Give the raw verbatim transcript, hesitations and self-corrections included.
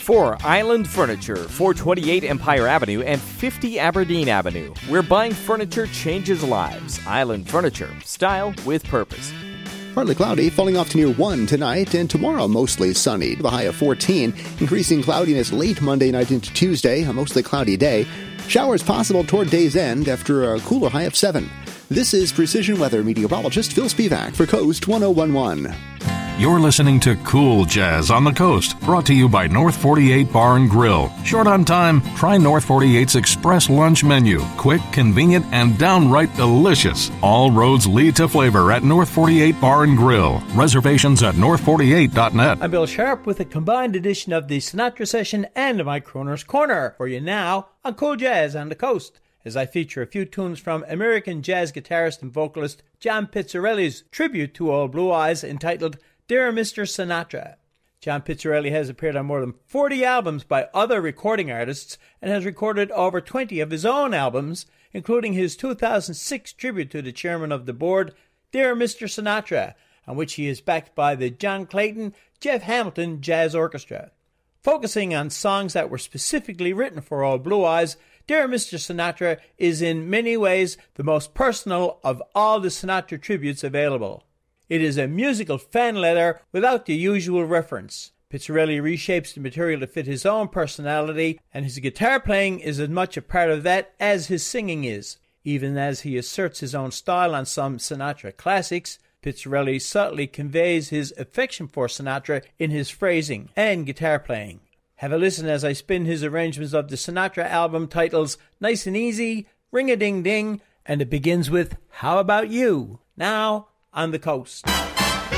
For Island Furniture, four twenty-eight Empire Avenue and fifty Aberdeen Avenue, where buying furniture changes lives. Island Furniture, style with purpose. Partly cloudy, falling off to near one tonight, and tomorrow mostly sunny. The high of fourteen, increasing cloudiness late Monday night into Tuesday, a mostly cloudy day. Showers possible toward day's end after a cooler high of seven. This is Precision Weather meteorologist Phil Spivak for Coast one oh one point one. You're listening to Cool Jazz on the Coast, brought to you by North forty-eight Bar and Grill. Short on time? Try North forty-eight's Express Lunch Menu. Quick, convenient, and downright delicious. All roads lead to flavor at North forty-eight Bar and Grill. Reservations at north forty-eight dot net. I'm Bill Sharp with a combined edition of the Sinatra Session and my Croner's Corner for you now on Cool Jazz on the Coast, as I feature a few tunes from American jazz guitarist and vocalist John Pizzarelli's tribute to Old Blue Eyes entitled Dear Mister Sinatra. John Pizzarelli has appeared on more than forty albums by other recording artists and has recorded over twenty of his own albums, including his two thousand six tribute to the chairman of the board, Dear Mister Sinatra, on which he is backed by the John Clayton, Jeff Hamilton Jazz Orchestra. Focusing on songs that were specifically written for Old Blue Eyes, Dear Mister Sinatra is in many ways the most personal of all the Sinatra tributes available. It is a musical fan letter without the usual reference. Pizzarelli reshapes the material to fit his own personality, and his guitar playing is as much a part of that as his singing is. Even as he asserts his own style on some Sinatra classics, Pizzarelli subtly conveys his affection for Sinatra in his phrasing and guitar playing. Have a listen as I spin his arrangements of the Sinatra album titles Nice and Easy, Ring-a-Ding-Ding, and it begins with How About You? Now, on the Coast.